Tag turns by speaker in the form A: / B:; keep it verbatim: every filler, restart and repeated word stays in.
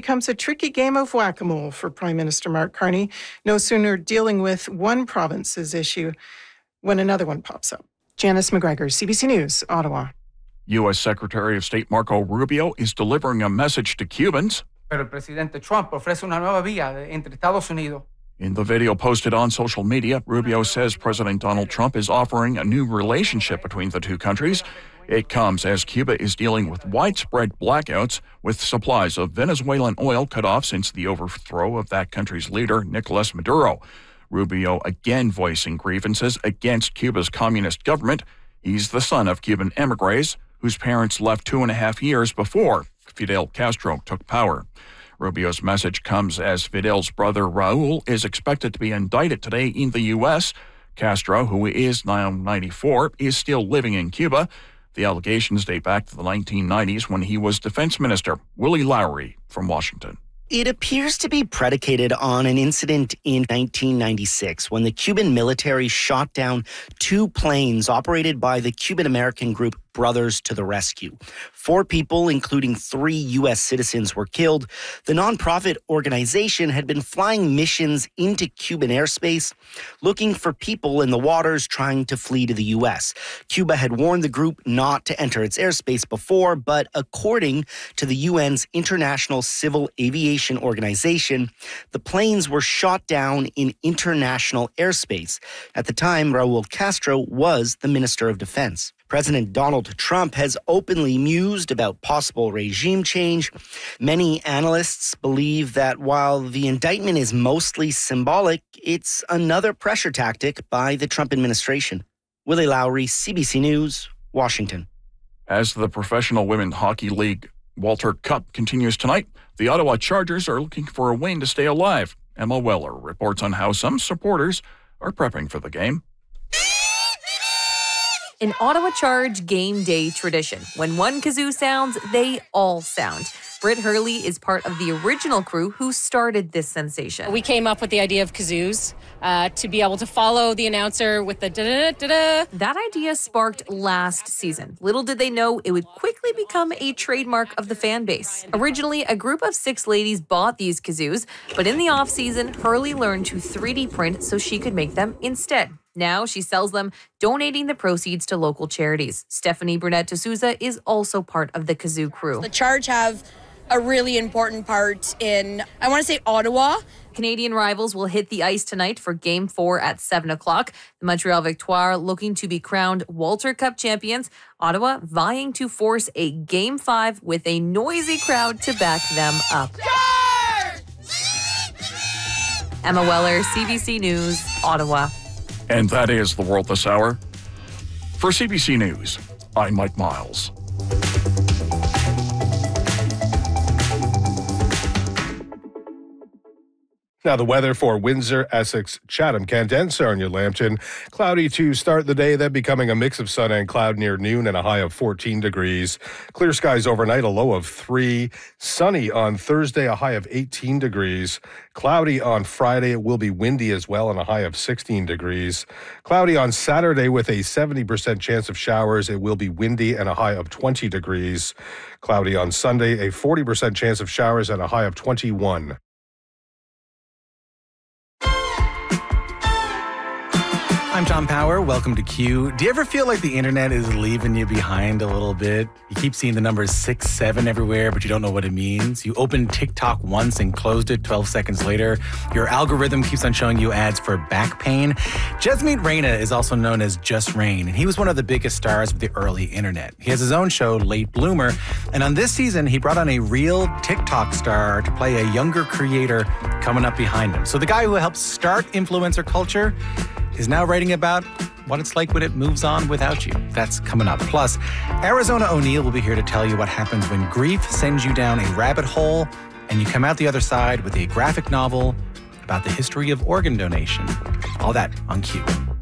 A: becomes a tricky game of whack-a-mole for Prime Minister Mark Carney, no sooner dealing with one province's issue when another one pops up. Janice McGregor, C B C News, Ottawa.
B: U S Secretary of State Marco Rubio is delivering a message to Cubans.
C: Pero el presidente Trump ofrece una nueva vía entre Estados Unidos.
B: In the video posted on social media, Rubio says President Donald Trump is offering a new relationship between the two countries. It comes as Cuba is dealing with widespread blackouts, with supplies of Venezuelan oil cut off since the overthrow of that country's leader, Nicolas Maduro. Rubio again voicing grievances against Cuba's communist government. He's the son of Cuban emigres whose parents left two and a half years before Fidel Castro took power. Rubio's message comes as Fidel's brother Raul is expected to be indicted today in the U S. Castro, who is now ninety-four, is still living in Cuba. The allegations date back to the nineteen nineties when he was defense minister. Willie Lowry from Washington.
D: It appears to be predicated on an incident in nineteen ninety-six when the Cuban military shot down two planes operated by the Cuban-American group Brothers to the Rescue. Four people, including three U S citizens, were killed. The nonprofit organization had been flying missions into Cuban airspace, looking for people in the waters trying to flee to the U S. Cuba had warned the group not to enter its airspace before, but according to the U N's International Civil Aviation Organization, the planes were shot down in international airspace. At the time, Raul Castro was the Minister of Defense. President Donald Trump has openly mused about possible regime change. Many analysts believe that while the indictment is mostly symbolic, it's another pressure tactic by the Trump administration. Willie Lowry, C B C News, Washington.
B: As the Professional Women's Hockey League Walter Cup continues tonight, the Ottawa Chargers are looking for a win to stay alive. Emma Weller reports on how some supporters are prepping for the game.
E: An Ottawa Charge game day tradition. When one kazoo sounds, they all sound. Britt Hurley is part of the original crew who started this sensation.
F: We came up with the idea of kazoos uh, to be able to follow the announcer with the da-da-da-da-da.
E: That idea sparked last season. Little did they know it would quickly become a trademark of the fan base. Originally, a group of six ladies bought these kazoos, but in the off-season, Hurley learned to three D print so she could make them instead. Now she sells them, donating the proceeds to local charities. Stephanie Burnett D'Souza is also part of the kazoo crew.
G: The Charge have a really important part in, I want to say, Ottawa.
E: Canadian rivals will hit the ice tonight for Game four at seven o'clock. The Montreal Victoire looking to be crowned Walter Cup champions. Ottawa vying to force a Game five with a noisy crowd to back them up. Emma Weller, C B C News, Ottawa.
B: And that is the world this hour. For C B C News, I'm Mike Miles.
H: Now the weather for Windsor, Essex, Chatham, Kent, and Sarnia-Lambton. Cloudy to start the day, then becoming a mix of sun and cloud near noon and a high of fourteen degrees. Clear skies overnight, a low of three. Sunny on Thursday, a high of eighteen degrees. Cloudy on Friday, it will be windy as well and a high of sixteen degrees. Cloudy on Saturday with a seventy percent chance of showers. It will be windy and a high of twenty degrees. Cloudy on Sunday, a forty percent chance of showers and a high of twenty-one.
I: I'm Tom Power. Welcome to Q. Do you ever feel like the internet is leaving you behind a little bit? You keep seeing the numbers six, seven everywhere, but you don't know what it means. You open TikTok once and closed it twelve seconds later. Your algorithm keeps on showing you ads for back pain. Jasmeet Rana is also known as Just Rain, and he was one of the biggest stars of the early internet. He has his own show, Late Bloomer, and on this season, he brought on a real TikTok star to play a younger creator coming up behind him. So the guy who helped start influencer culture is now writing about what it's like when it moves on without you. That's coming up. Plus, Arizona O'Neill will be here to tell you what happens when grief sends you down a rabbit hole and you come out the other side with a graphic novel about the history of organ donation. All that on Q.